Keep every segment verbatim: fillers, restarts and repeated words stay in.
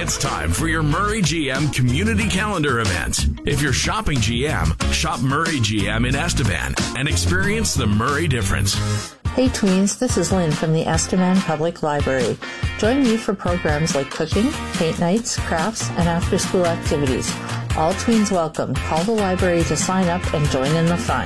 It's time for your Murray G M Community Calendar event. If you're shopping G M, shop Murray G M in Estevan and experience the Murray difference. Hey tweens, this is Lynn from the Estevan Public Library. Join me for programs like cooking, paint nights, crafts, and after-school activities. All tweens welcome. Call the library to sign up and join in the fun.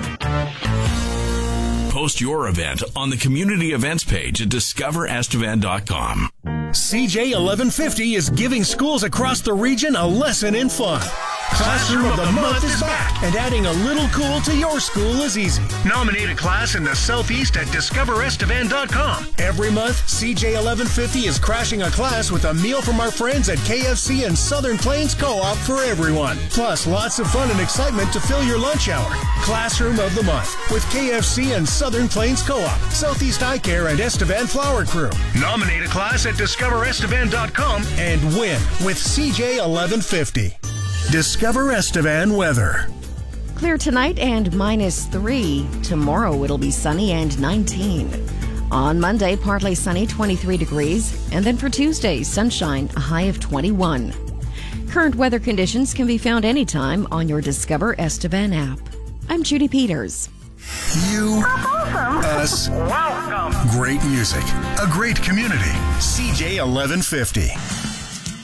Post your event on the community events page at discover estevan dot com. C J eleven fifty is giving schools across the region a lesson in fun. Classroom of the Month is back, and adding a little cool to your school is easy. Nominate a class in the Southeast at discover estevan dot com. Every month, C J eleven fifty is crashing a class with a meal from our friends at K F C and Southern Plains Co-op for everyone. Plus, lots of fun and excitement to fill your lunch hour. Classroom of the Month with K F C and Southern Plains Co-op, Southeast Eye Care, and Estevan Flower Crew. Nominate a class at discover estevan dot com and win with C J eleven fifty. Discover Estevan weather. Clear tonight and minus three. Tomorrow it'll be sunny and nineteen. On Monday, partly sunny, twenty-three degrees. And then for Tuesday, sunshine, a high of twenty-one. Current weather conditions can be found anytime on your Discover Estevan app. I'm Judy Peters. You, awesome. us, welcome. Great music, a great community. C J eleven fifty.